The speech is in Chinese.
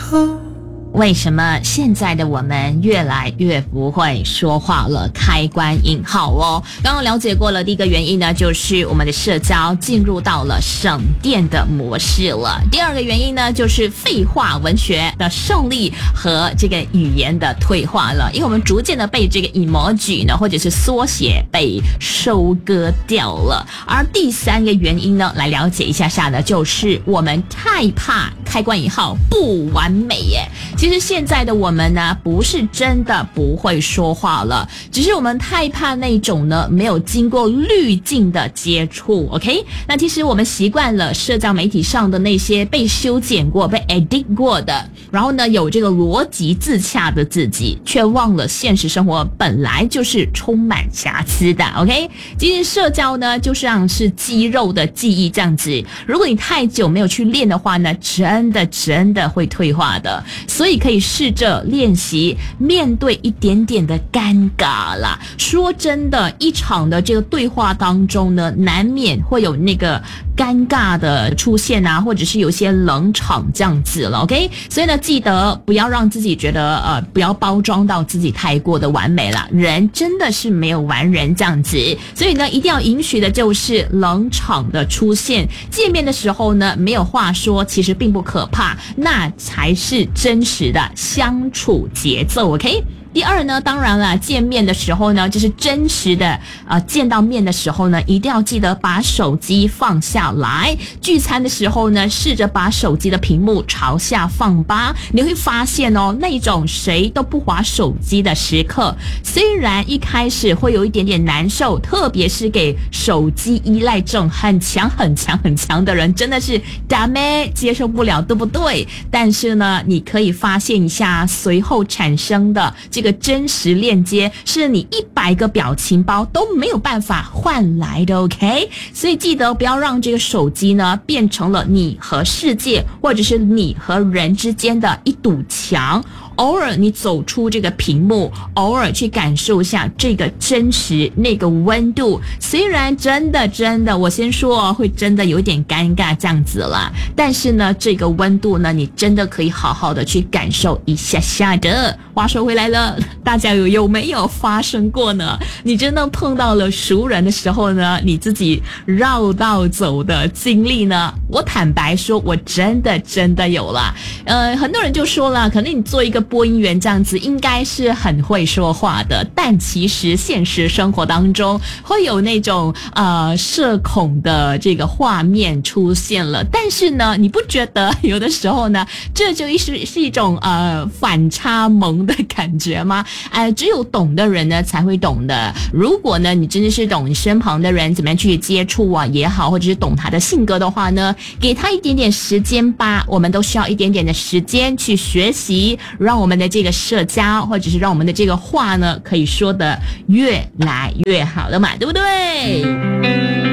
为什么现在的我们越来越不会说话了？开关引号哦。刚刚了解过了，第一个原因呢，就是我们的社交进入到了省电的模式了。第二个原因呢，就是废话文学的胜利和这个语言的退化了，因为我们逐渐的被这个 emoji 呢，或者是缩写被收割掉了。而第三个原因呢，来了解一下呢，就是我们太怕开关引号不完美耶。其实现在的我们呢，不是真的不会说话了，只是我们太怕那种呢没有经过滤镜的接触 OK。 那其实我们习惯了社交媒体上的那些被修剪过被 edit 过的，然后呢有这个逻辑自洽的自己，却忘了现实生活本来就是充满瑕疵的 OK。 其实社交呢就像是肌肉的记忆这样子，如果你太久没有去练的话呢，真的会退化的。所以可以试着练习面对一点点的尴尬啦。说真的，一场的这个对话当中呢，难免会有那个尴尬的出现啊，或者是有些冷场这样子了 OK。 所以呢，记得不要让自己觉得不要包装到自己太过的完美啦，人真的是没有完人这样子。所以呢，一定要允许的就是冷场的出现。见面的时候呢，没有话说其实并不可怕，那才是真实的相处节奏 OK。第二呢，当然了，见面的时候呢，就是真实的见到面的时候呢，一定要记得把手机放下来。聚餐的时候呢，试着把手机的屏幕朝下放吧。你会发现哦，那种谁都不滑手机的时刻，虽然一开始会有一点点难受，特别是给手机依赖症很强的人，真的是打咩接受不了，对不对？但是呢，你可以发现一下随后产生的这个真实链接，是你100个表情包都没有办法换来的 OK。 所以记得不要让这个手机呢变成了你和世界或者是你和人之间的一堵墙。偶尔你走出这个屏幕，偶尔去感受一下这个真实那个温度，虽然真的我先说会真的有点尴尬这样子啦，但是呢这个温度呢，你真的可以好好的去感受一下的。话说回来了，大家有没有发生过呢？你真的碰到了熟人的时候呢，你自己绕道走的经历呢？我坦白说，我真的有啦。很多人就说了，可能你做一个播音员这样子应该是很会说话的，但其实现实生活当中会有那种社恐的这个画面出现了。但是呢，你不觉得有的时候呢，这就是一种反差萌的感觉吗？只有懂的人呢才会懂的。如果呢你真的是懂你身旁的人怎么样去接触啊也好，或者是懂他的性格的话呢，给他一点点时间吧。我们都需要一点点的时间去学习，让我们的这个社交或者是让我们的这个话呢可以说得越来越好了嘛，对不对？